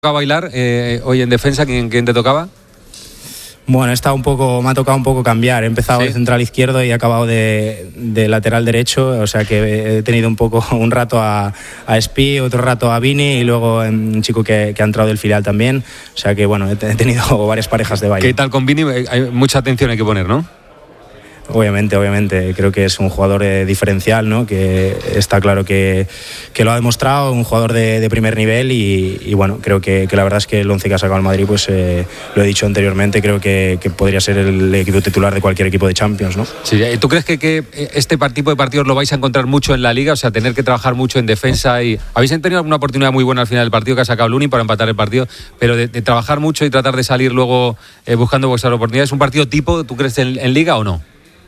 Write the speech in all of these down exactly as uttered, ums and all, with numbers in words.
¿A bailar eh, hoy en defensa? ¿Quién, quién te tocaba? Bueno, he estado un poco, me ha tocado un poco cambiar. He empezado ¿Sí? de central izquierdo y he acabado de, de lateral derecho. O sea que he tenido un poco un rato a, a Espi, otro rato a Vini y luego un chico que, que ha entrado del filial también. O sea que bueno, he tenido varias parejas de baile. ¿Qué tal con Vini? Hay mucha atención hay que poner, ¿no? Obviamente, obviamente, creo que es un jugador eh, diferencial, ¿no? Que está claro que, que lo ha demostrado, un jugador de, de primer nivel y, y bueno, creo que, que la verdad es que el once que ha sacado el Madrid, pues eh, lo he dicho anteriormente, creo que, que podría ser el equipo titular de cualquier equipo de Champions, ¿no? Sí, ¿tú crees que, que este tipo de partidos lo vais a encontrar mucho en la Liga? O sea, tener que trabajar mucho en defensa y... ¿Habéis tenido alguna oportunidad muy buena al final del partido que ha sacado Luni para empatar el partido? Pero de, de trabajar mucho y tratar de salir luego eh, buscando vuestras oportunidades, ¿un partido tipo, tú crees, en, en Liga o no?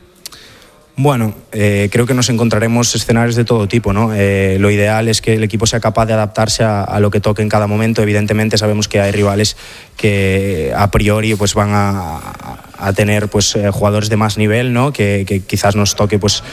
Bueno, eh, creo que nos encontraremos escenarios de todo tipo, ¿no? Eh, lo ideal es que el equipo sea capaz de adaptarse a, a lo que toque en cada momento. Evidentemente sabemos que hay rivales que a priori pues van a, a tener pues eh, jugadores de más nivel, ¿no? Que, que quizás nos toque pues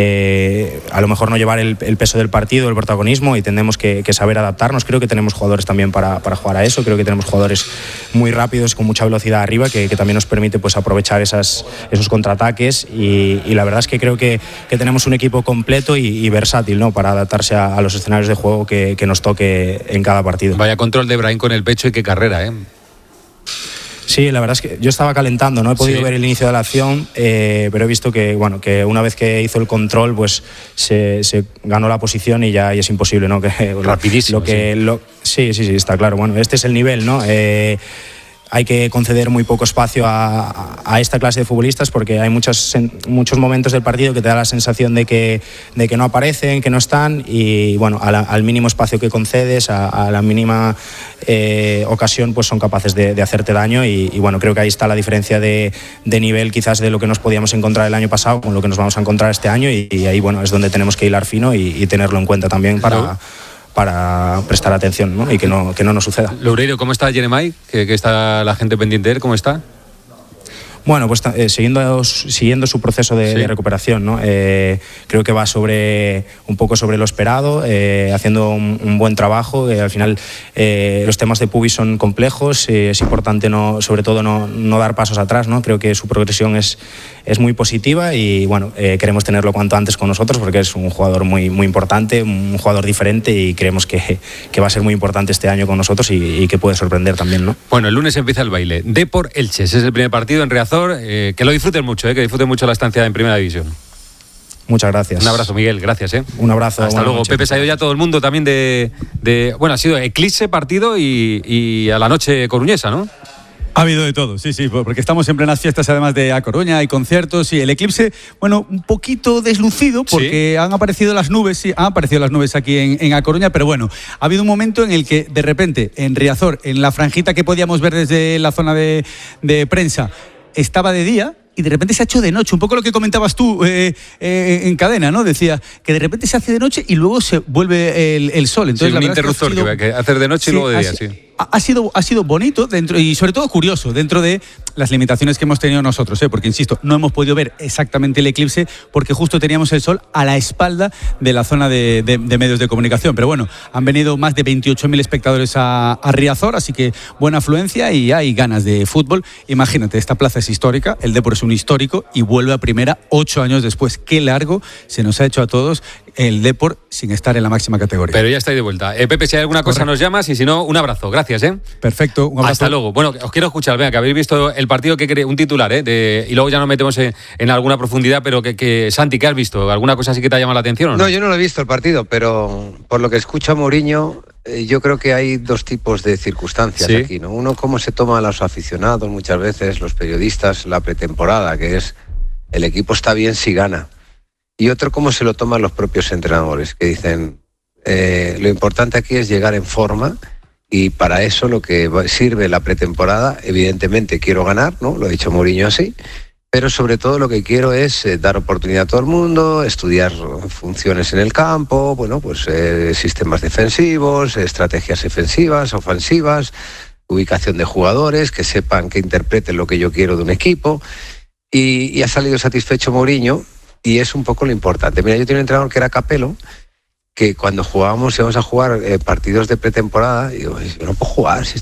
eh, a lo mejor no llevar el, el peso del partido, el protagonismo, y tendremos que, que saber adaptarnos. Creo que tenemos jugadores también para, para jugar a eso. Creo que tenemos jugadores muy rápidos, con mucha velocidad arriba, que, que también nos permite pues aprovechar esas, esos contraataques y, y la verdad es que que creo que, que tenemos un equipo completo y, y versátil, ¿no? Para adaptarse a, a los escenarios de juego que, que nos toque en cada partido. Vaya control de Brahim con el pecho y qué carrera, ¿eh? Sí, la verdad es que yo estaba calentando, no he podido sí. ver el inicio de la acción, eh, pero he visto que, bueno, que una vez que hizo el control, pues se, se ganó la posición y ya y es imposible, ¿no? Que, Rapidísimo. Lo que, sí. Lo, sí, sí, sí, está claro. Bueno, este es el nivel, ¿no? Eh, Hay que conceder muy poco espacio a, a esta clase de futbolistas porque hay muchos, muchos momentos del partido que te da la sensación de que, de que no aparecen, que no están y bueno, a la, al mínimo espacio que concedes, a, a la mínima eh, ocasión, pues son capaces de, de hacerte daño y, y bueno, creo que ahí está la diferencia de, de nivel quizás de lo que nos podíamos encontrar el año pasado con lo que nos vamos a encontrar este año y, y ahí bueno, es donde tenemos que hilar fino y, y tenerlo en cuenta también para... ¿No? para prestar atención, ¿no? Y que no, que no nos suceda. Loureiro, ¿cómo está Jeremai? ¿Que, que está la gente pendiente de él? ¿Cómo está? Bueno, pues eh, siguiendo, siguiendo su proceso de, sí. de recuperación, ¿no? Eh, creo que va sobre un poco sobre lo esperado, eh, haciendo un, un buen trabajo. Eh, al final eh, los temas de pubis son complejos, eh, es importante no, sobre todo no, no dar pasos atrás, ¿no? Creo que su progresión es, es muy positiva y bueno, eh, queremos tenerlo cuanto antes con nosotros porque es un jugador muy, muy importante, un jugador diferente y creemos que, que va a ser muy importante este año con nosotros y, y que puede sorprender también, ¿no? Bueno, el lunes empieza el baile. Depor Elche, ese es el primer partido en Riazor. Eh, que lo disfruten mucho, eh, que disfruten mucho la estancia en Primera División. Muchas gracias. Un abrazo, Miguel, gracias. Eh. Un abrazo. Hasta luego. Noche. Pepe se ha ido ya todo el mundo también de, de... Bueno, ha sido eclipse partido y, y a la noche coruñesa, ¿no? Ha habido de todo, sí, sí, porque estamos en plenas fiestas además de A Coruña, hay conciertos y el eclipse, bueno, un poquito deslucido porque ¿Sí? han aparecido las nubes, sí, han aparecido las nubes aquí en, en A Coruña, pero bueno, ha habido un momento en el que de repente en Riazor, en la franjita que podíamos ver desde la zona de, de prensa, estaba de día y de repente se ha hecho de noche, un poco lo que comentabas tú eh, eh, en cadena, ¿no? Decía que de repente se hace de noche y luego se vuelve el, el sol. Entonces, sí, un interruptor que, sido, que hacer de noche sí, y luego de día, sí. Ha sido, ha sido bonito dentro y sobre todo curioso dentro de las limitaciones que hemos tenido nosotros, ¿eh? Porque insisto, no hemos podido ver exactamente el eclipse porque justo teníamos el sol a la espalda de la zona de, de, de medios de comunicación. Pero bueno, han venido más de veintiocho mil espectadores a, a Riazor, así que buena afluencia y hay ganas de fútbol. Imagínate, esta plaza es histórica, el Depor es un histórico y vuelve a primera ocho años después. Qué largo se nos ha hecho a todos el Depor sin estar en la máxima categoría. Pero ya estáis de vuelta. Eh, Pepe, si hay alguna cosa Correcto. Nos llamas y si no, un abrazo. Gracias, ¿eh? Perfecto, un abrazo. Hasta luego. Bueno, os quiero escuchar, venga, que habéis visto el partido, que queréis, un titular, ¿eh? De, y luego ya nos metemos en, en alguna profundidad, pero que, que Santi, ¿qué has visto? ¿Alguna cosa así que te ha llamado la atención o no? No, yo no lo he visto el partido, pero por lo que escucho a Mourinho, eh, yo creo que hay dos tipos de circunstancias ¿Sí? aquí, ¿no? Uno, cómo se toman los aficionados muchas veces, los periodistas, la pretemporada, que es el equipo está bien si gana. Y otro, cómo se lo toman los propios entrenadores, que dicen, eh, lo importante aquí es llegar en forma y para eso lo que sirve la pretemporada, evidentemente quiero ganar, ¿no? Lo ha dicho Mourinho así, pero sobre todo lo que quiero es eh, dar oportunidad a todo el mundo, estudiar funciones en el campo, bueno, pues eh, sistemas defensivos, estrategias defensivas, ofensivas, ubicación de jugadores, que sepan, que interpreten lo que yo quiero de un equipo y, y ha salido satisfecho Mourinho. Y es un poco lo importante. Mira, yo tenía un entrenador que era Capello, que cuando jugábamos íbamos a jugar eh, partidos de pretemporada, y digo, yo no puedo jugar, si